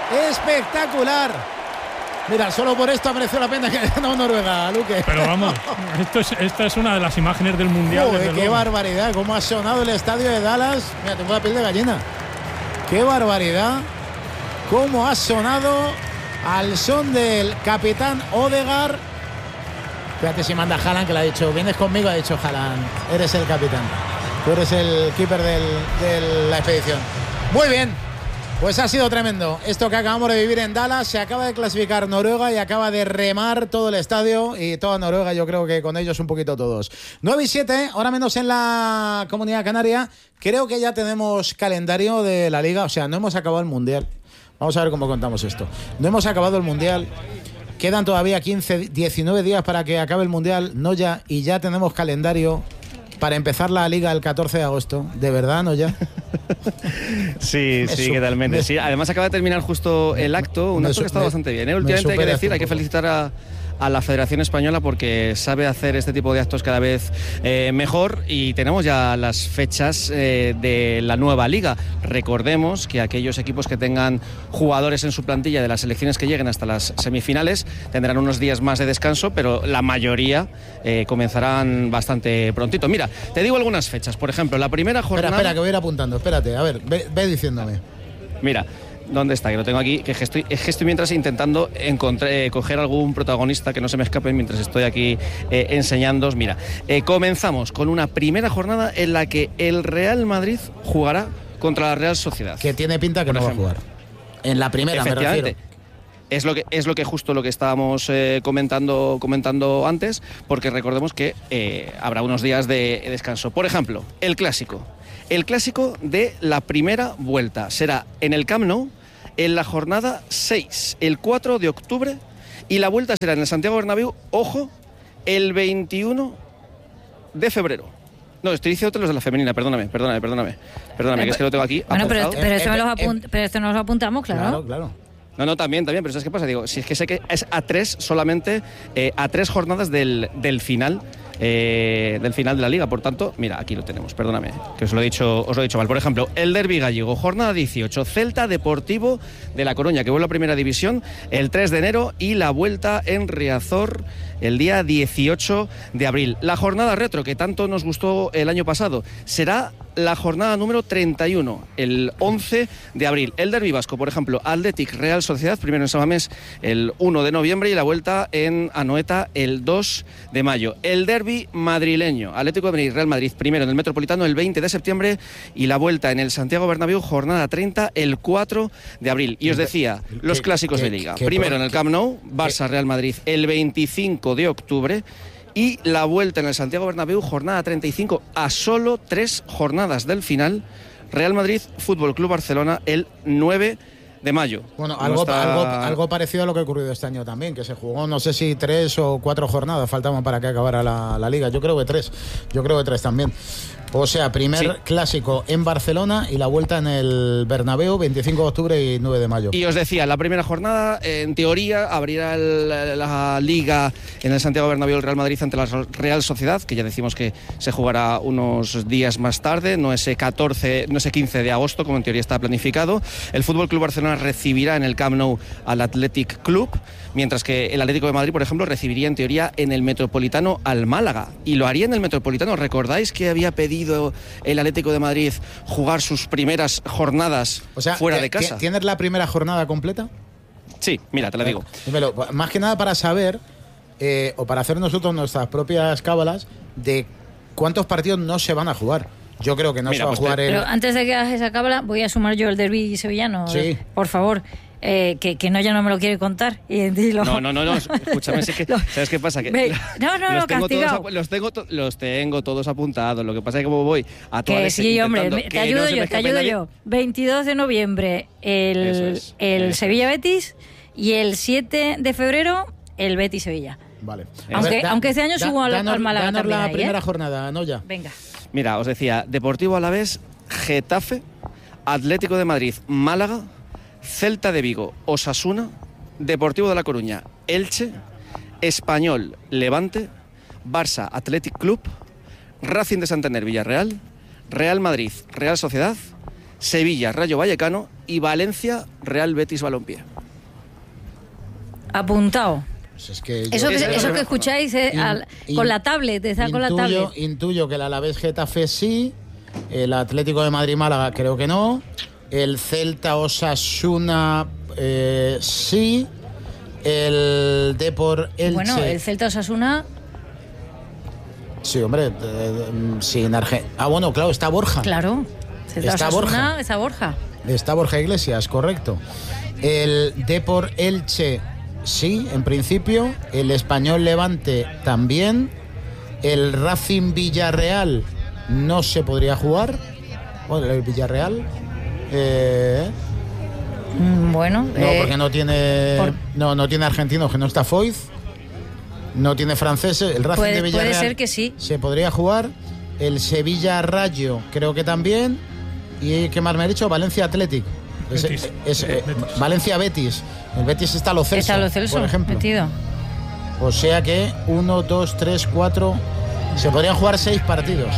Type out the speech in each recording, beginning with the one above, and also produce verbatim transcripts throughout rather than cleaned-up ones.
espectacular. Mira, solo por esto mereció la pena que haya ganado Noruega, Luque. Pero vamos, esto es, esta es una de las imágenes del Mundial. Uy, qué luego. barbaridad, cómo ha sonado el estadio de Dallas. Mira, tengo la piel de gallina. Qué barbaridad, cómo ha sonado al son del capitán Odegaard. Fíjate si manda Haaland, que le ha dicho, vienes conmigo, ha dicho Haaland, eres el capitán. Tú eres el keeper del, de la expedición. Muy bien. Pues ha sido tremendo. Esto que acabamos de vivir en Dallas, se acaba de clasificar Noruega y acaba de remar todo el estadio y toda Noruega, yo creo que con ellos un poquito todos. nueve y siete, ahora menos en la Comunidad Canaria. Creo que ya tenemos calendario de la Liga, o sea, no hemos acabado el Mundial. Vamos a ver cómo contamos esto. No hemos acabado el Mundial. Quedan todavía quince, diecinueve días para que acabe el Mundial, no ya, y ya tenemos calendario para empezar la Liga el catorce de agosto. ¿De verdad, no ya? Sí, sí, Eso, totalmente. me, Sí, además acaba de terminar justo el acto, un acto que ha estado bastante bien, ¿eh? Últimamente hay que decir, hay que felicitar a, a la Federación Española porque sabe hacer este tipo de actos cada vez eh, mejor, y tenemos ya las fechas eh, de la nueva Liga. Recordemos que aquellos equipos que tengan jugadores en su plantilla de las selecciones que lleguen hasta las semifinales tendrán unos días más de descanso, pero la mayoría eh, comenzarán bastante prontito. Mira, te digo algunas fechas. Por ejemplo, la primera jornada... Espera, espera, que voy a ir apuntando. Espérate, a ver, ve, ve diciéndome. Mira, ¿dónde está? Que lo tengo aquí, que estoy, es que estoy mientras intentando encontrar, eh, coger algún protagonista que no se me escape mientras estoy aquí eh, enseñándoos. Mira, eh, comenzamos con una primera jornada en la que el Real Madrid jugará contra la Real Sociedad. Que tiene pinta que no va a jugar. En la primera, me refiero. Es lo que es lo que justo lo que estábamos eh, comentando comentando antes, porque recordemos que eh, habrá unos días de descanso. Por ejemplo, el clásico. El clásico de la primera vuelta será en el Camp Nou en la jornada seis, el cuatro de octubre, y la vuelta será en el Santiago Bernabéu, ojo, el veintiuno de febrero. No, estoy diciendo los de la femenina, perdóname, perdóname, perdóname. Perdóname, eh, que es que lo tengo aquí. Bueno, apuntado. pero, pero, eso me los apunt- pero esto nos lo apuntamos, claro. Claro, claro. No, no, también, también, pero ¿sabes qué pasa? Digo, si es que sé que es a tres solamente, eh, a tres jornadas del, del final, eh, del final de la Liga. Por tanto, mira, aquí lo tenemos, perdóname, que os lo he dicho, os lo he dicho mal. Por ejemplo, el Derbi gallego, jornada dieciocho, Celta Deportivo de La Coruña, que vuelve a Primera División el tres de enero, y la vuelta en Riazor el día dieciocho de abril. La jornada retro, que tanto nos gustó el año pasado, será la jornada número treinta y uno, el once de abril. El derbi vasco, por ejemplo, Athletic Real Sociedad, primero en Samamés el uno de noviembre, y la vuelta en Anoeta el dos de mayo. El derbi madrileño, Atlético de Madrid, Real Madrid, primero en el Metropolitano el veinte de septiembre, y la vuelta en el Santiago Bernabéu, jornada treinta, el cuatro de abril. Y os decía, los clásicos de Liga. Primero en el Camp Nou, Barça Real Madrid el veinticinco de octubre, y la vuelta en el Santiago Bernabéu, jornada treinta y cinco, a solo tres jornadas del final, Real Madrid Fútbol Club Barcelona el nueve de mayo. Bueno, algo, está... algo, algo parecido a lo que ha ocurrido este año también, que se jugó, no sé si tres o cuatro jornadas faltaban para que acabara la, la Liga. Yo creo que tres, yo creo que tres también. O sea, primer sí. clásico en Barcelona y la vuelta en el Bernabéu, veinticinco de octubre y nueve de mayo. Y os decía, la primera jornada, en teoría, abrirá el, la Liga en el Santiago Bernabéu el Real Madrid ante la Real Sociedad, que ya decimos que se jugará unos días más tarde, no ese catorce, no ese quince de agosto, como en teoría está planificado. El Fútbol Club Barcelona recibirá en el Camp Nou al Athletic Club, mientras que el Atlético de Madrid, por ejemplo, recibiría en teoría en el Metropolitano al Málaga, y lo haría en el Metropolitano. ¿Recordáis que había pedido el Atlético de Madrid jugar sus primeras jornadas o sea, fuera de casa? ¿Tienes la primera jornada completa? Sí, mira, te la digo. Dímelo, más que nada para saber, eh, o para hacer nosotros nuestras propias cábalas, de cuántos partidos no se van a jugar. Yo creo que no mira, se va pues a jugar te... el... Pero antes de que hagas esa cábala, voy a sumar yo el derbi sevillano. Sí. Por favor. Eh, que, que no, ya no me lo quiere contar. Y, y lo... No, no, no, no, escúchame, es que, ¿sabes qué pasa? Que me... No, no, los no, tengo castigado. Todos, los, tengo to, los tengo todos apuntados. Lo que pasa es que como voy a todas que sí, hombre, me, te ayudo no yo, te ayudo nadie. yo. veintidós de noviembre el, es, el Sevilla-Betis, y el siete de febrero el Betis-Sevilla. Vale. Aunque, ver, da, aunque este año da, subo al, danos, al Málaga danos también la ahí, primera ¿eh? jornada, ¿no? Ya. Venga. Mira, os decía, Deportivo Alavés, Getafe, Atlético de Madrid, Málaga, Celta de Vigo, Osasuna, Deportivo de La Coruña, Elche, Español, Levante, Barça, Athletic Club, Racing de Santander, Villarreal, Real Madrid, Real Sociedad, Sevilla, Rayo Vallecano y Valencia, Real Betis Balompié. Apuntado. Pues es que yo, eso, que, es, eso que escucháis eh, in, al, in, con la tablet, está con la tablet. Intuyo que el Alavés Getafe sí, el Atlético de Madrid Málaga creo que no, el Celta Osasuna eh, sí, el Depor Elche. Bueno, el Celta Osasuna. Sí, hombre, eh, eh, sin Argentina. Ah, bueno, claro, está Borja. Claro, Celta está Osasuna, Borja. está Borja. Está Borja Iglesias, correcto. El Depor Elche, sí, en principio. El Español Levante también. El Racing Villarreal no se podría jugar. Bueno, el Villarreal. Eh, bueno. no, eh, porque no tiene. por... No, no tiene argentinos, que no está Foyth. No tiene franceses. El Racing puede, de Villarreal. Puede ser que sí. Se podría jugar. El Sevilla Rayo, creo que también. ¿Y qué más me ha dicho? Valencia Athletic. Es, es, es, eh, Betis. Valencia Betis. El Betis está Lo Celso, está Lo Celso, por ejemplo. Metido. O sea que uno, dos, tres, cuatro. Se podrían jugar seis partidos.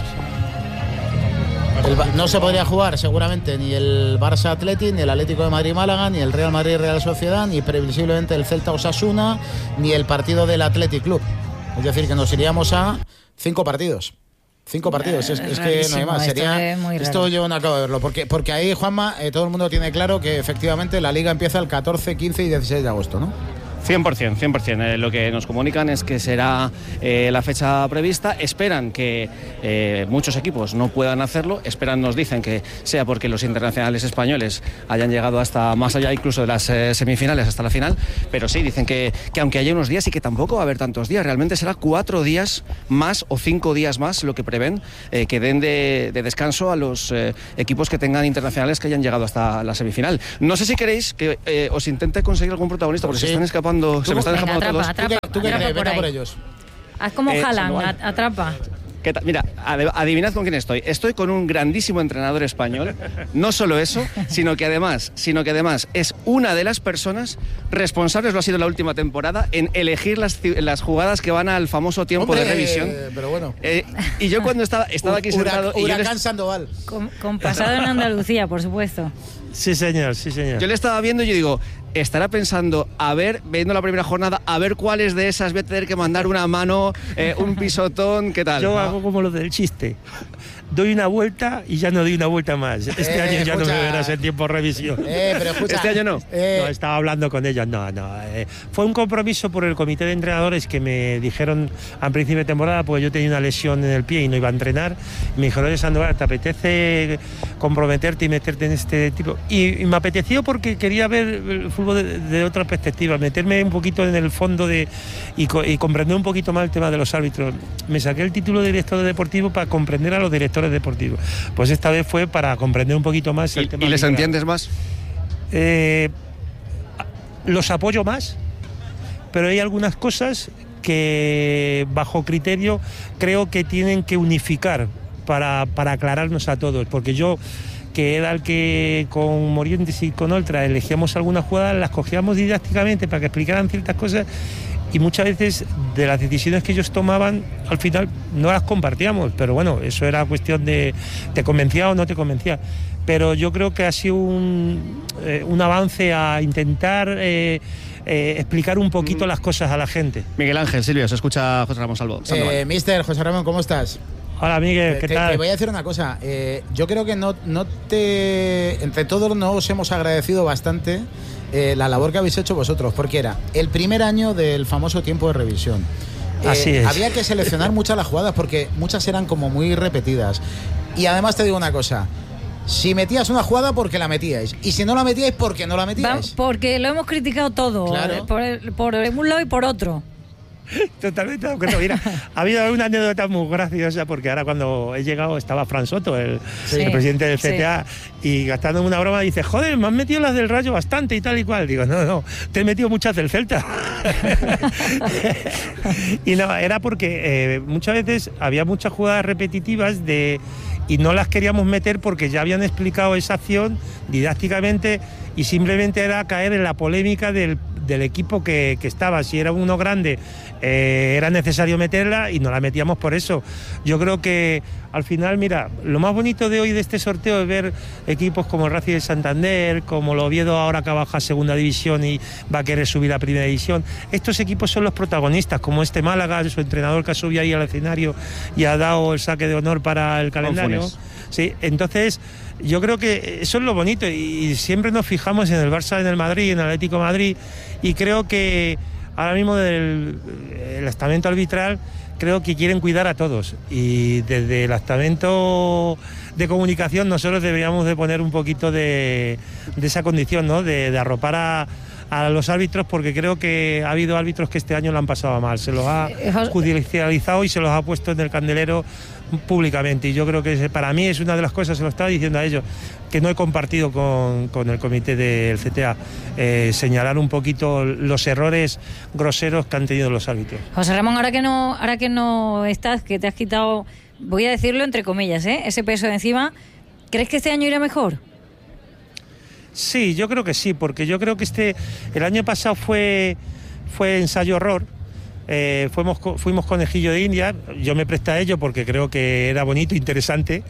El, no se podría jugar seguramente ni el Barça Athletic, ni el Atlético de Madrid Málaga, ni el Real Madrid Real Sociedad, ni previsiblemente el Celta Osasuna, ni el partido del Athletic Club. Es decir, que nos iríamos a cinco partidos. Cinco partidos, es, es que no hay más. Sería, esto, esto yo no acabo de verlo, porque, porque ahí, Juanma, eh, todo el mundo tiene claro que efectivamente la Liga empieza el catorce, quince y dieciséis de agosto, ¿no? cien por ciento, cien por ciento. Eh, lo que nos comunican es que será eh, la fecha prevista. Esperan que eh, muchos equipos no puedan hacerlo. Esperan, nos dicen que sea porque los internacionales españoles hayan llegado hasta más allá incluso de las eh, semifinales, hasta la final. Pero sí, dicen que, que aunque haya unos días y que tampoco va a haber tantos días, realmente será cuatro días más o cinco días más lo que prevén eh, que den de, de descanso a los eh, equipos que tengan internacionales que hayan llegado hasta la semifinal. No sé si queréis que eh, os intente conseguir algún protagonista, porque sí. se están escapando. Se me están venga, escapando atrapa, todos. atrapa, ¿Tú qué, tú qué atrapa crees? por Vete ahí. por ellos. Haz como Eh, Haaland, atrapa. ¿Qué tal? Mira, adivinad con quién estoy. Estoy con un grandísimo entrenador español. No solo eso, sino que además, sino que además es una de las personas responsables, lo ha sido la última temporada, en elegir las, las jugadas que van al famoso tiempo Hombre, de revisión. Pero bueno. Eh, y yo cuando estaba, estaba aquí sentado... Huracán, y yo les, Sandoval. Con, con pasado en Andalucía, por supuesto. Sí, señor, sí, señor. Yo le estaba viendo y yo digo, estará pensando, a ver, viendo la primera jornada, a ver cuáles de esas voy a tener que mandar una mano, eh, un pisotón, ¿qué tal? Yo ¿no? hago como lo del chiste. Doy una vuelta y ya no doy una vuelta más. Este eh, año ya escucha, no me verás en tiempo de revisión. Eh, pero escucha, este año no. Eh, No, estaba hablando con ellos, no, no. Eh, fue un compromiso por el comité de entrenadores que me dijeron al principio de temporada, porque yo tenía una lesión en el pie y no iba a entrenar. Y me dijeron, oye, Sandoval, ¿te apetece comprometerte y meterte en este tipo? Y, y me apeteció porque quería ver el fútbol de, de otra perspectiva, meterme un poquito en el fondo de y, co, y comprender un poquito más el tema de los árbitros. Me saqué el título de director deportivo para comprender a los directores deportivos. Pues esta vez fue para comprender un poquito más el ¿Y, tema. ¿Y les entiendes más? Eh, los apoyo más, pero hay algunas cosas que bajo criterio creo que tienen que unificar para, para aclararnos a todos, porque yo, que era el que con Morientes y con Oltra elegíamos algunas jugadas, las cogíamos didácticamente para que explicaran ciertas cosas, y muchas veces de las decisiones que ellos tomaban al final no las compartíamos, pero bueno, eso era cuestión de te convencía o no te convencía. Pero yo creo que ha sido un, eh, un avance a intentar eh, eh, explicar un poquito las cosas a la gente. Miguel Ángel, Silvio, se escucha José Ramón Salvo. Eh, mister José Ramón, ¿cómo estás? Hola, Miguel, ¿qué te, tal? Te voy a decir una cosa. Eh, yo creo que no, no te... Entre todos nos hemos agradecido bastante eh, la labor que habéis hecho vosotros, porque era el primer año del famoso tiempo de revisión. Eh, Así es. Había que seleccionar muchas las jugadas porque muchas eran como muy repetidas. Y además te digo una cosa. Si metías una jugada, porque la metíais. Y si no la metíais, porque no la metíais. Va, porque lo hemos criticado todo. Claro. Por, por un lado y por otro. Totalmente de acuerdo. Mira, ha habido una anécdota muy graciosa porque ahora cuando he llegado estaba Fran Soto, el, sí, el presidente del C T A, sí. Y gastando una broma dice, joder, me han metido las del Rayo bastante y tal y cual. Digo, no, no, te he metido muchas del Celta. Y no, era porque eh, muchas veces había muchas jugadas repetitivas de y no las queríamos meter porque ya habían explicado esa acción didácticamente y simplemente era caer en la polémica del del equipo que, que estaba. Si era uno grande, eh, era necesario meterla y no la metíamos por eso. Yo creo que al final, mira, lo más bonito de hoy de este sorteo es ver equipos como el Racing de Santander, como el Oviedo ahora que baja a segunda división y va a querer subir a primera división. Estos equipos son los protagonistas, como este Málaga, su entrenador que ha subido ahí al escenario y ha dado el saque de honor para el calendario. Sí, entonces yo creo que eso es lo bonito y siempre nos fijamos en el Barça, en el Madrid, en el Atlético de Madrid, y creo que ahora mismo del el estamento arbitral creo que quieren cuidar a todos, y desde el estamento de comunicación nosotros deberíamos de poner un poquito de, de esa condición, ¿no? de, de arropar a a los árbitros, porque creo que ha habido árbitros que este año lo han pasado mal, se los ha judicializado y se los ha puesto en el candelero públicamente, y yo creo que para mí es una de las cosas, se lo estaba diciendo a ellos, que no he compartido con, con el comité del C T A, eh, señalar un poquito los errores groseros que han tenido los árbitros. José Ramón, ahora que no, ahora que no estás, que te has quitado, voy a decirlo entre comillas, ¿eh? ese peso de encima, ¿crees que este año irá mejor? Sí, yo creo que sí, porque yo creo que este el año pasado fue, fue ensayo-horror. Eh, fuimos, fuimos conejillo de India, yo me presté a ello porque creo que era bonito, interesante,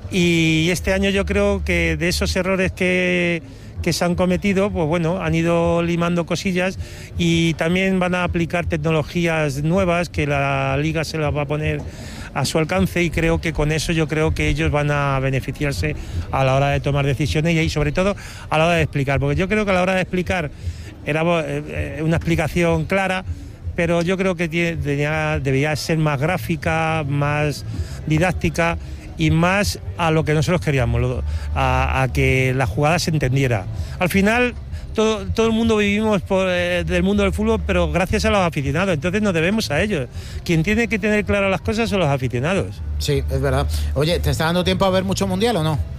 y este año yo creo que de esos errores que, que se han cometido, pues bueno, han ido limando cosillas, y también van a aplicar tecnologías nuevas que la Liga se las va a poner a su alcance, y creo que con eso yo creo que ellos van a beneficiarse a la hora de tomar decisiones y sobre todo a la hora de explicar, porque yo creo que a la hora de explicar era una explicación clara, pero yo creo que tenía, debería ser más gráfica, más didáctica y más a lo que nosotros queríamos, a, a que la jugada se entendiera. Al final todo, todo el mundo vivimos por, eh, del mundo del fútbol, pero gracias a los aficionados, entonces nos debemos a ellos. Quien tiene que tener claras las cosas son los aficionados. Sí, es verdad. Oye, ¿te está dando tiempo a ver mucho mundial o no?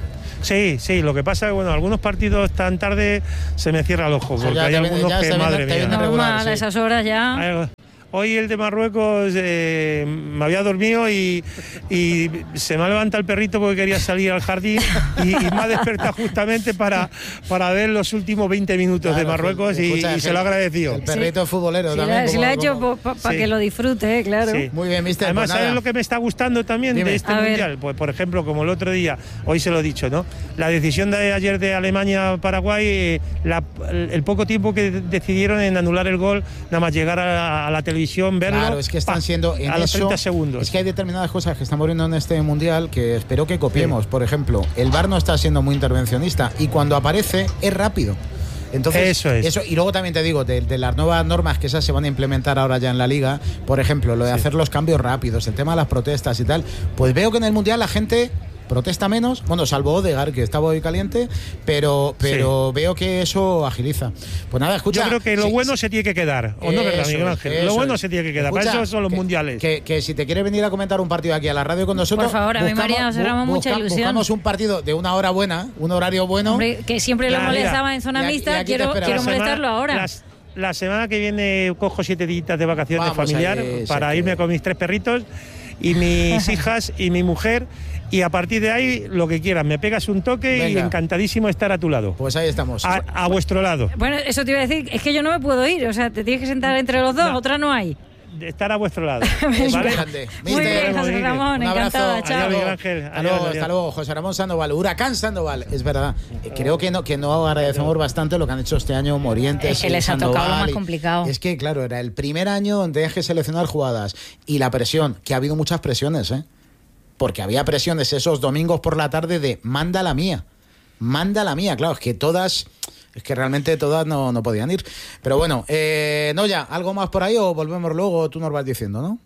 Sí, sí, lo que pasa es que bueno, algunos partidos tan tarde se me cierra el ojo, porque hay algunos que, madre mía. Normal, a esas horas ya. Hoy el de Marruecos eh, me había dormido y, y se me ha levantado el perrito porque quería salir al jardín y, y me ha despertado justamente para, para ver los últimos veinte minutos claro, de Marruecos y, escucha, y se lo ha agradecido. El perrito sí. futbolero sí, también. La, como, si lo ha hecho para pa, pa sí. que lo disfrute, claro. Sí. Muy bien, mister. Además, pues ¿sabes lo que me está gustando también Dime. de este a mundial? Ver. Pues por ejemplo, como el otro día, hoy se lo he dicho, ¿no? La decisión de ayer de Alemania-Paraguay, eh, la, el poco tiempo que decidieron en anular el gol, nada más llegar a, a la televisión, verlo. Claro, es que están siendo en a los eso, treinta segundos. Es que hay determinadas cosas que están muriendo en este mundial que espero que copiemos. Sí. Por ejemplo, el V A R no está siendo muy intervencionista y cuando aparece es rápido. Entonces, eso es. Eso, y luego también te digo, de, de las nuevas normas que esas se van a implementar ahora ya en la Liga, por ejemplo, lo de sí. hacer los cambios rápidos, el tema de las protestas y tal, pues veo que en el mundial la gente protesta menos, bueno, salvo Odegaard, que estaba hoy caliente, pero pero sí. veo que eso agiliza. Pues nada, escucha. Yo creo que lo sí, bueno se tiene que quedar, ¿o no, verdad, Miguel Ángel? Lo bueno es. se tiene que quedar, escucha, para eso son los que, mundiales. Que, que si te quieres venir a comentar un partido aquí a la radio con nosotros, por favor, a mí María nos cerramos mucha busca, ilusión. Buscamos un partido de una hora buena, un horario bueno. Hombre, que siempre lo molestaba en zona mixta, quiero, quiero molestarlo ahora. Las, la semana que viene cojo siete días de vacaciones Vamos familiar ahí, para irme que... con mis tres perritos y mis hijas y mi mujer. Y a partir de ahí, lo que quieras, me pegas un toque Venga. y encantadísimo estar a tu lado. Pues ahí estamos. A, a vuestro lado. Bueno, eso te iba a decir, es que yo no me puedo ir, o sea, te tienes que sentar entre los dos, no. otra no hay. De estar a vuestro lado. ¿Vale? Muy bien, José Ramón, encantada, chao. Adiós, Ángel. Hasta luego, hasta luego, José Ramón Sandoval, Huracán Sandoval, es verdad. Creo que no, que no agradecemos bastante lo que han hecho este año Morientes. Es que les ha tocado lo más complicado. Es que, claro, era el primer año donde tenías que seleccionar jugadas y la presión, que ha habido muchas presiones, ¿eh? Porque había presiones esos domingos por la tarde de manda la mía, manda la mía, claro, es que todas, es que realmente todas no, no podían ir. Pero bueno, eh, no ya, ¿algo más por ahí o volvemos luego? Tú nos vas diciendo, ¿no?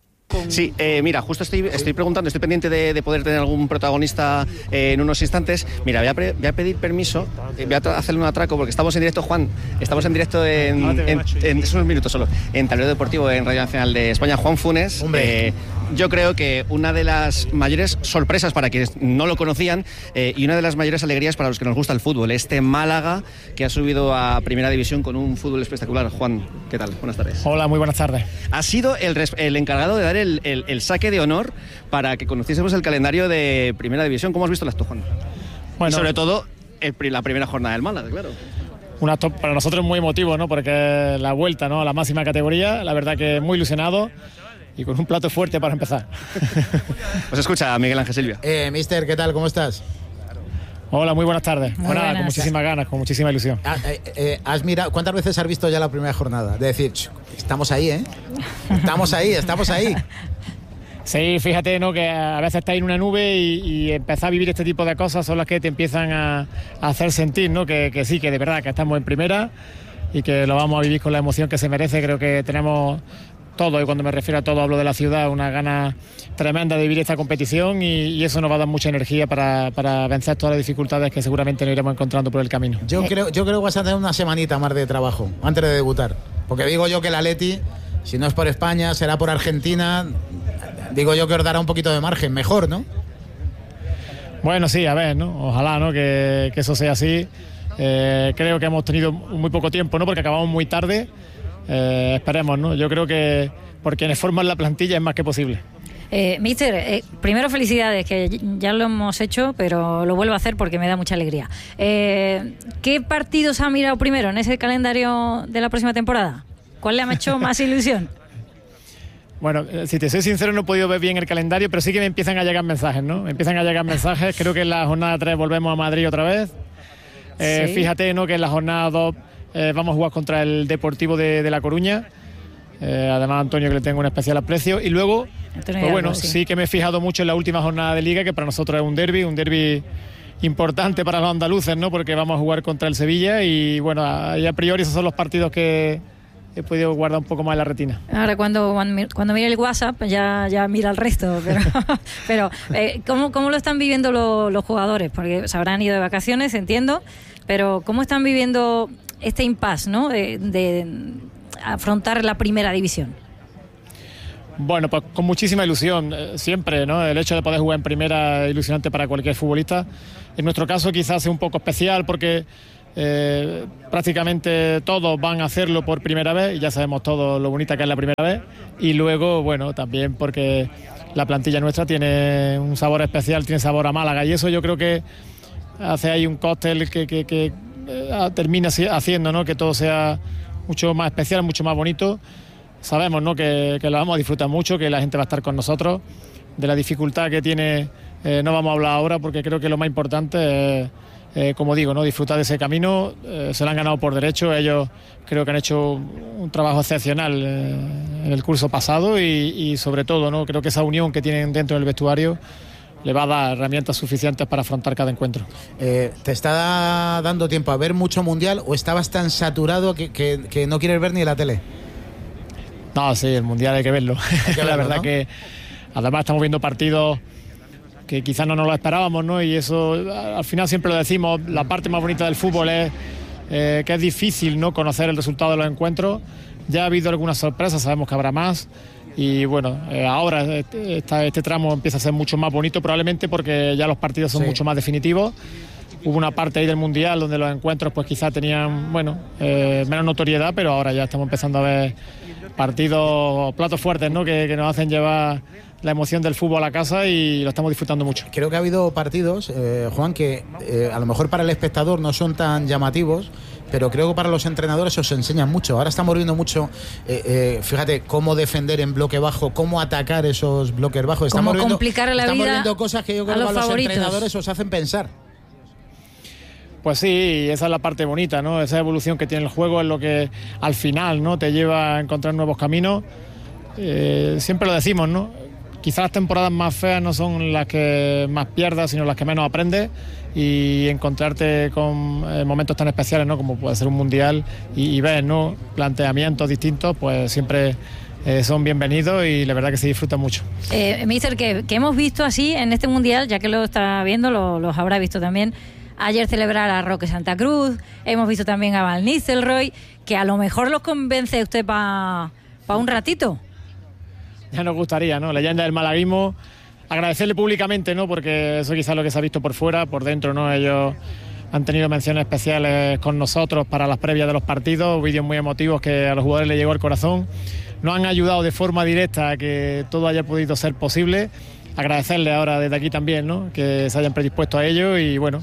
Sí, eh, mira, justo estoy, estoy preguntando, estoy pendiente de, de poder tener algún protagonista eh, en unos instantes. Mira, voy a, pre, voy a pedir permiso, eh, voy a hacerle un atraco porque estamos en directo, Juan, estamos en directo en, en, en, en es unos minutos solo, en Tablero Deportivo en Radio Nacional de España. Juan Funes, eh, yo creo que una de las mayores sorpresas para quienes no lo conocían eh, y una de las mayores alegrías para los que nos gusta el fútbol, este Málaga que ha subido a Primera División con un fútbol espectacular. Juan, ¿qué tal? Buenas tardes. Hola, muy buenas tardes. Ha sido el, el encargado de dar el El, el, el saque de honor para que conociésemos el calendario de Primera División. ¿Cómo has visto las tú, Juan? Bueno, y sobre todo el, la primera jornada del Málaga, claro. un acto para nosotros muy emotivo, ¿no? Porque es la vuelta, ¿no?, a la máxima categoría. La verdad que muy ilusionado y con un plato fuerte para empezar. Os escucha Miguel Ángel Silvia. Eh, mister, ¿qué tal? ¿Cómo estás? Hola, muy buenas tardes. Muy Bueno, nada, buenas. con muchísimas ganas, con muchísima ilusión. Ah, eh, eh, ¿has mirado, ¿cuántas veces has visto ya la primera jornada? De decir, "Ch, estamos ahí, ¿eh? Estamos ahí, estamos ahí". Sí, fíjate, ¿no?, que a veces estás en una nube y, y empezar a vivir este tipo de cosas son las que te empiezan a, a hacer sentir, ¿no?, que, que sí, que de verdad que estamos en primera y que lo vamos a vivir con la emoción que se merece. Creo que tenemos todo, y cuando me refiero a todo hablo de la ciudad, una gana tremenda de vivir esta competición y, y eso nos va a dar mucha energía para, para vencer todas las dificultades que seguramente nos iremos encontrando por el camino. Yo creo, yo creo que vas a tener una semanita más de trabajo antes de debutar. Porque digo yo que el Atleti, si no es por España, será por Argentina. Digo yo que os dará un poquito de margen, mejor, ¿no? Bueno, sí, a ver, ¿no? Ojalá, ¿no?, que, que eso sea así. Eh, creo que hemos tenido muy poco tiempo, ¿no?, porque acabamos muy tarde. Eh, esperemos, ¿no? Yo creo que por quienes forman la plantilla es más que posible. Eh, Mister, eh, primero felicidades, que ya lo hemos hecho, pero lo vuelvo a hacer porque me da mucha alegría. Eh, ¿Qué partidos ha mirado primero en ese calendario de la próxima temporada? ¿Cuál le ha hecho más ilusión? Bueno, si te soy sincero, no he podido ver bien el calendario, pero sí que me empiezan a llegar mensajes, ¿no? Me empiezan a llegar mensajes. Creo que en la jornada tres volvemos a Madrid otra vez. Eh, Sí. Fíjate, ¿no?, que en la jornada dos eh, vamos a jugar contra el Deportivo de, de La Coruña. Eh, además, Antonio, que le tengo un especial aprecio. Y luego, Antonio pues bueno, Hidalgo, sí. sí. que me he fijado mucho en la última jornada de Liga, que para nosotros es un derbi, un derbi importante para los andaluces, ¿no?, porque vamos a jugar contra el Sevilla y bueno, a, y a priori esos son los partidos que he podido guardar un poco más en la retina. Ahora cuando, cuando, cuando mire el WhatsApp ya, ya mira el resto, pero, pero eh, ¿cómo, ¿cómo lo están viviendo lo, los jugadores? Porque se habrán ido de vacaciones, entiendo, pero ¿cómo están viviendo este impasse, ¿no?, de, de afrontar la primera división? Bueno, pues con muchísima ilusión, eh, siempre, ¿no? El hecho de poder jugar en primera es ilusionante para cualquier futbolista. En nuestro caso quizás sea un poco especial porque eh, prácticamente todos van a hacerlo por primera vez y ya sabemos todos lo bonita que es la primera vez. Y luego, bueno, también porque la plantilla nuestra tiene un sabor especial, tiene sabor a Málaga y eso yo creo que hace ahí un cóctel que, que, que eh, termina haciendo, ¿no?, que todo sea mucho más especial, mucho más bonito. Sabemos, ¿no?, que, que lo vamos a disfrutar mucho, que la gente va a estar con nosotros. De la dificultad que tiene eh, no vamos a hablar ahora porque creo que lo más importante es, eh, como digo, ¿no?, disfrutar de ese camino. Eh, se lo han ganado por derecho. Ellos creo que han hecho un trabajo excepcional eh, en el curso pasado y, y sobre todo, ¿no?, creo que esa unión que tienen dentro del vestuario le va a dar herramientas suficientes para afrontar cada encuentro. Eh, ¿Te está dando tiempo a ver mucho mundial o estabas tan saturado que, que, que no quieres ver ni la tele? No, sí, el Mundial hay que verlo. Hay que verlo, la verdad, ¿no? que además estamos viendo partidos que quizás no nos lo esperábamos, ¿no? Y eso, al final siempre lo decimos, la parte más bonita del fútbol es eh, que es difícil, ¿no?, conocer el resultado de los encuentros. Ya ha habido algunas sorpresas, sabemos que habrá más. Y bueno, eh, ahora este, este tramo empieza a ser mucho más bonito, probablemente porque ya los partidos son Sí. mucho más definitivos. Hubo una parte ahí del Mundial donde los encuentros pues quizás tenían, bueno, eh, menos notoriedad, pero ahora ya estamos empezando a ver partidos, platos fuertes, ¿no?, que, que nos hacen llevar la emoción del fútbol a casa y lo estamos disfrutando mucho. Creo que ha habido partidos, eh, Juan, que eh, a lo mejor para el espectador no son tan llamativos, pero creo que para los entrenadores os enseñan mucho. Ahora estamos viendo mucho, eh, eh, fíjate, cómo defender en bloque bajo, cómo atacar esos bloques bajos. Estamos Cómo viendo, complicar la estamos vida viendo cosas que yo a creo que los a los favoritos. entrenadores os hacen pensar. Pues sí, esa es la parte bonita, ¿no? Esa evolución que tiene el juego es lo que al final, ¿no?, te lleva a encontrar nuevos caminos. Eh, siempre lo decimos, ¿no? Quizás las temporadas más feas no son las que más pierdas, sino las que menos aprendes, y encontrarte con eh, momentos tan especiales, ¿no?, como puede ser un mundial y, y ver, ¿no?, planteamientos distintos, pues siempre eh, son bienvenidos y la verdad que se disfruta mucho. Eh, Mister, que, que hemos visto así en este mundial, ya que lo está viendo, lo, los habrá visto también. Ayer celebrar a Roque Santa Cruz, hemos visto también a Van Nistelrooy, que a lo mejor los convence usted para pa un ratito. Ya nos gustaría, ¿no? Leyenda del malaguismo. Agradecerle públicamente, ¿no?, porque eso quizás es lo que se ha visto por fuera, por dentro, ¿no? Ellos han tenido menciones especiales con nosotros para las previas de los partidos, vídeos muy emotivos que a los jugadores les llegó al corazón. Nos han ayudado de forma directa a que todo haya podido ser posible. Agradecerle ahora desde aquí también, ¿no?, que se hayan predispuesto a ello y bueno,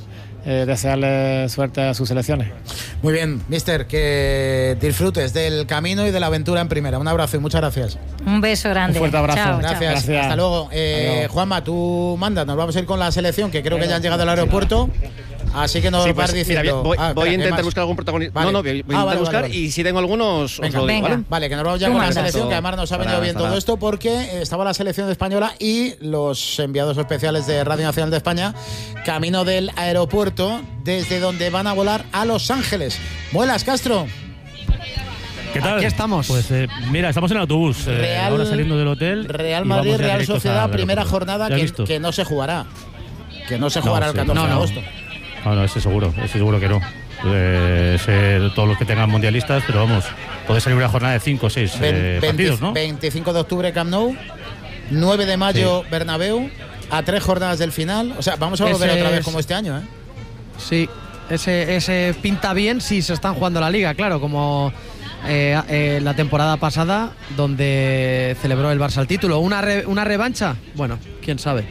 eh, desearle suerte a sus selecciones. Muy bien, mister, que disfrutes del camino y de la aventura en primera. Un abrazo y muchas gracias. Un beso grande. Un fuerte abrazo. Chao, Gracias. chao. Gracias. Hasta luego. Eh, Adiós. Juanma, tú mandas. Nos vamos a ir con la selección, que creo que ya han llegado al aeropuerto. Así que nos Sí, vas pues, diciendo. mira, voy, Ah, voy espera, a intentar ¿qué más? buscar algún protagonista. Vale. No, no, voy a intentar Ah, vale, buscar vale, vale. y si tengo algunos, Venga, os lo digo, venga. ¿vale? Vale, que nos vamos ya Tú con la mandas. selección, que además nos ha venido Para bien esta- todo esto, porque estaba la selección española y los enviados especiales de Radio Nacional de España camino del aeropuerto, desde donde van a volar a Los Ángeles. Muelas, Castro. ¿Qué tal? Aquí estamos. Pues eh, mira, estamos en el autobús, eh, Real- ahora saliendo del hotel. Real y Madrid, vamos ya Real directos Sociedad, al primera aeropuerto. jornada ¿Ya has que, visto? que no se jugará. Que no se No, jugará sí. el catorce No, de no. agosto. No, no, ese seguro, ese seguro que no. Eh, ese, todos los que tengan mundialistas, pero vamos, puede salir una jornada de cinco o seis eh, Ven- partidos, ¿no? veinticinco de octubre Camp Nou, nueve de mayo Bernabéu, a tres jornadas del final. O sea, vamos a volver Ese otra vez es- como este año, ¿eh? Sí, ese, ese pinta bien si se están jugando la liga, claro, como eh, eh, la temporada pasada, donde celebró el Barça el título. ¿Una, re- una revancha? Bueno, quién sabe.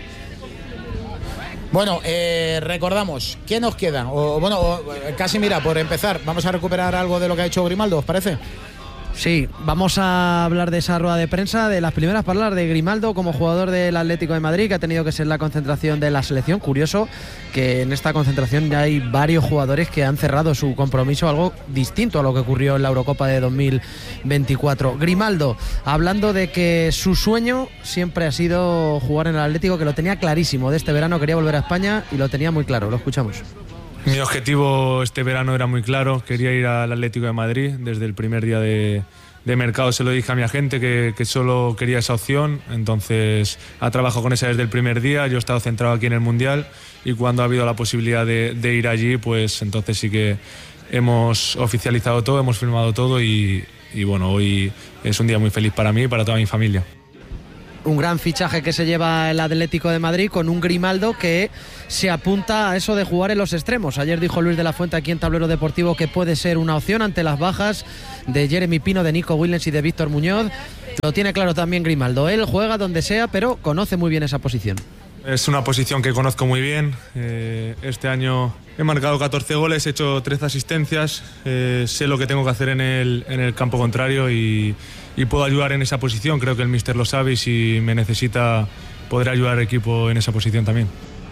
Bueno, eh, recordamos, ¿qué nos queda? O, bueno, o, casi mira, por empezar, vamos a recuperar algo de lo que ha hecho Grimaldo, ¿os parece? Sí, vamos a hablar de esa rueda de prensa, de las primeras palabras de Grimaldo como jugador del Atlético de Madrid, que ha tenido que ser la concentración de la selección. Curioso que en esta concentración ya hay varios jugadores que han cerrado su compromiso, algo distinto a lo que ocurrió en la Eurocopa de dos mil veinticuatro. Grimaldo, hablando de que su sueño siempre ha sido jugar en el Atlético, que lo tenía clarísimo. De este verano quería volver a España y lo tenía muy claro. Lo escuchamos. Mi objetivo este verano era muy claro, quería ir al Atlético de Madrid. Desde el primer día de, de mercado se lo dije a mi agente que, que solo quería esa opción, entonces ha trabajado con esa desde el primer día. Yo he estado centrado aquí en el Mundial y cuando ha habido la posibilidad de, de ir allí, pues entonces sí que hemos oficializado todo, hemos firmado todo y, y bueno, hoy es un día muy feliz para mí y para toda mi familia. Un gran fichaje que se lleva el Atlético de Madrid con un Grimaldo que se apunta a eso de jugar en los extremos. Ayer dijo Luis de la Fuente aquí en Tablero Deportivo que puede ser una opción ante las bajas de Jeremy Pino, de Nico Williams y de Víctor Muñoz. Lo tiene claro también Grimaldo. Él juega donde sea, pero conoce muy bien esa posición. Es una posición que conozco muy bien. Eh, este año he marcado catorce goles, he hecho trece asistencias. Eh, sé lo que tengo que hacer en el, en el campo contrario y, y puedo ayudar en esa posición. Creo que el míster lo sabe y si me necesita podré ayudar al equipo en esa posición también.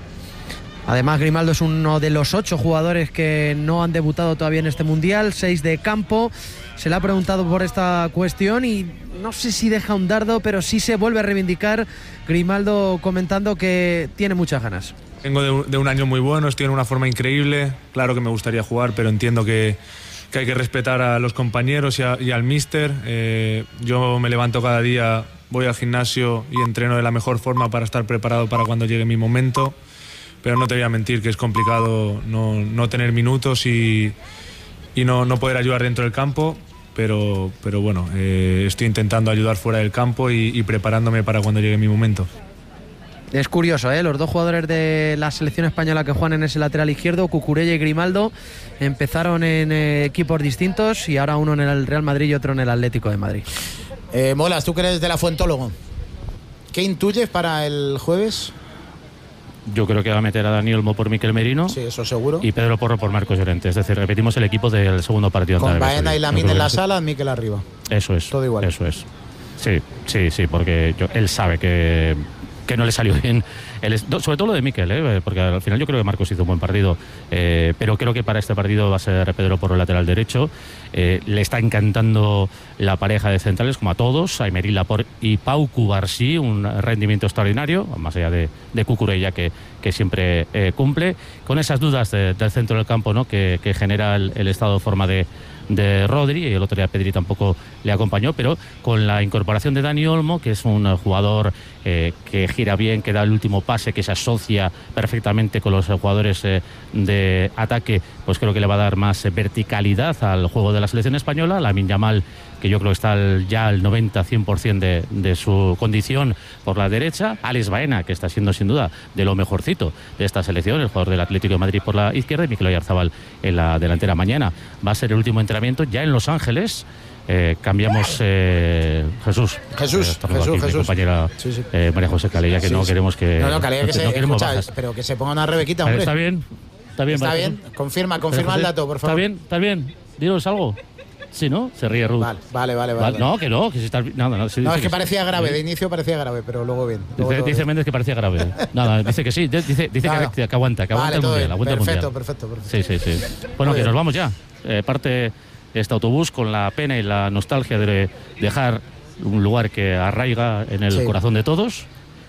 Además, Grimaldo es uno de los ocho jugadores que no han debutado todavía en este Mundial, seis de campo. Se le ha preguntado por esta cuestión y no sé si deja un dardo, pero sí se vuelve a reivindicar. Grimaldo comentando que tiene muchas ganas. Vengo de, un- de un año muy bueno, estoy en una forma increíble. Claro que me gustaría jugar, pero entiendo que, que hay que respetar a los compañeros y, a- y al míster. Eh, yo me levanto cada día, voy al gimnasio y entreno de la mejor forma para estar preparado para cuando llegue mi momento. Pero no te voy a mentir que es complicado no, no tener minutos y, y no, no poder ayudar dentro del campo. Pero, pero bueno, eh, estoy intentando ayudar fuera del campo y, y preparándome para cuando llegue mi momento. Es curioso, ¿eh? Los dos jugadores de la selección española que juegan en ese lateral izquierdo, Cucurella y Grimaldo, empezaron en eh, equipos distintos y ahora uno en el Real Madrid y otro en el Atlético de Madrid. Eh, Molas, tú que eres de la Fuentólogo, ¿qué intuyes para el jueves? Yo creo que va a meter a Dani Olmo por Miquel Merino. Sí, eso seguro. Y Pedro Porro por Marcos Llorente. Es decir, repetimos el equipo del segundo partido. Con ante Arabia Baena y Saudí. Lamine Yo creo en la que sí. sala, Miquel arriba. Eso es. Todo igual. Eso es. Sí, sí, sí, porque yo- él sabe que, que no le salió bien. El, es- sobre todo lo de Miquel, ¿eh? Porque al final yo creo que Marcos hizo un buen partido. Eh, pero creo que para este partido va a ser Pedro Porro lateral derecho. Eh, le está encantando la pareja de centrales, como a todos, a Emery Laporte y Pau Cubarsí, un rendimiento extraordinario, más allá de, de Cucurella, que, que siempre eh, cumple. Con esas dudas de- del centro del campo, ¿no? que, que genera el, el estado de forma de, de Rodri, y el otro día Pedri tampoco le acompañó, pero con la incorporación de Dani Olmo, que es un eh, jugador eh, que gira bien, que da el último pase, que se asocia perfectamente con los eh, jugadores eh, de ataque, pues creo que le va a dar más eh, verticalidad al juego de la selección española. Lamine Yamal, que yo creo que está al- ya al noventa a cien por ciento de, de su condición por la derecha. Alex Baena, que está siendo sin duda de lo mejorcito de esta selección, el jugador del Atlético de Madrid por la izquierda, y Mikel Oyarzabal en la delantera. Mañana va a ser el último entrenamiento ya en Los Ángeles. Eh, cambiamos eh, Jesús. Jesús, Eh, estamos Jesús, aquí, mi Jesús. compañera Sí, sí. eh, María José Calella, que Sí, no sí. queremos que. No, no, Calella, que no se, queremos escucha, bajas. pero que se ponga una Rebequita, Vale, hombre. está bien. está bien. Está vale, bien, Jesús. confirma, confirma el dato, por favor. Está bien, está bien. Dinos algo. Sí, ¿no? Se ríe Ruth. Vale, vale, vale. vale. No, que no, que si está... Nada, no, sí, No, dice es que sí. parecía grave, Sí. de inicio parecía grave, pero luego bien. Luego Dice, todo dice bien. Méndez que parecía grave. Nada, dice que sí, dice, dice Nada. que, que aguanta, que aguanta Vale, el todo mundial. bien. Aguanta el Perfecto, mundial. perfecto, perfecto. Sí, sí, sí. Bueno, Muy que bien. nos vamos ya. Eh, parte este autobús con la pena y la nostalgia de dejar un lugar que arraiga en el Sí. corazón de todos.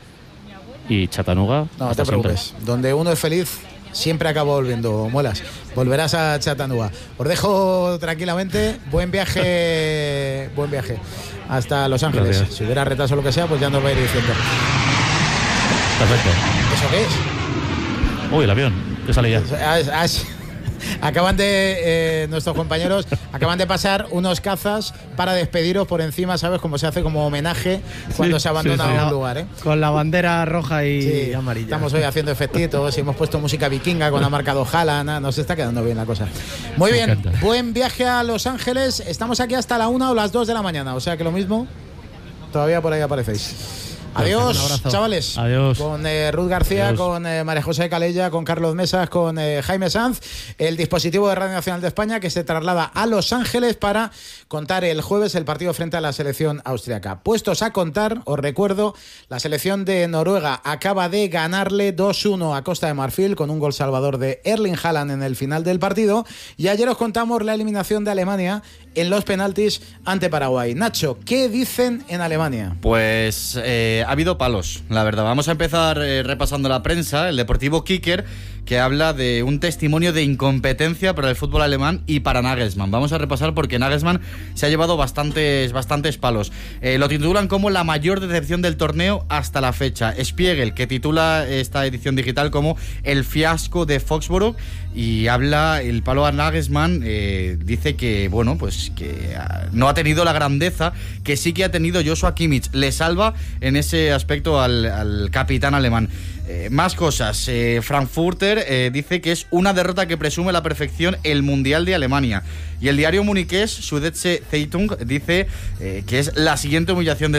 Y Chattanooga. No, no hasta te siempre. preocupes. Donde uno es feliz, siempre acaba volviendo, Muelas. Volverás a Chattanooga. Os dejo tranquilamente. Buen viaje, buen viaje hasta Los Ángeles. Gracias. Si hubiera retraso o lo que sea, pues ya nos va a ir diciendo. Perfecto. ¿Eso qué es? Uy, el avión, que sale ya. Ah, es- ah, es- Acaban de, eh, nuestros compañeros, acaban de pasar unos cazas para despediros por encima, ¿sabes? Como se hace como homenaje cuando Sí, se abandona sí, sí. un lugar, ¿eh? Con la bandera roja y Sí, amarilla. estamos hoy haciendo efectitos y hemos puesto música vikinga con ha marcado Haaland. Nos está quedando bien la cosa. Muy Me bien, encanta. buen viaje a Los Ángeles. Estamos aquí hasta la una o las dos de la mañana, o sea que lo mismo, todavía por ahí aparecéis. Adiós, Un abrazo. chavales. Adiós. Con eh, Ruth García, Adiós. con eh, María José Calella, con Carlos Mesas, con eh, Jaime Sanz, el dispositivo de Radio Nacional de España que se traslada a Los Ángeles para contar el jueves el partido frente a la selección austriaca. Puestos a contar, os recuerdo, la selección de Noruega acaba de ganarle dos uno a Costa de Marfil con un gol salvador de Erling Haaland en el final del partido, y ayer os contamos la eliminación de Alemania en los penaltis ante Paraguay. Nacho, ¿qué dicen en Alemania? Pues eh, ha habido palos, la verdad. Vamos a empezar eh, repasando la prensa. El Deportivo Kicker, que habla de un testimonio de incompetencia para el fútbol alemán y para Nagelsmann. Vamos a repasar porque Nagelsmann se ha llevado bastantes, bastantes palos. Eh, lo titulan como la mayor decepción del torneo hasta la fecha. Spiegel, que titula esta edición digital como el fiasco de Foxborough, y habla el palo a Nagelsmann. Eh, dice que, bueno, pues que uh, no ha tenido la grandeza que sí que ha tenido Joshua Kimmich. Le salva en ese aspecto al, al capitán alemán. Eh, más cosas. Eh, Frankfurter eh, dice que es una derrota que presume la perfección el Mundial de Alemania. Y el diario muniqués Süddeutsche Zeitung dice eh, que es la siguiente humillación del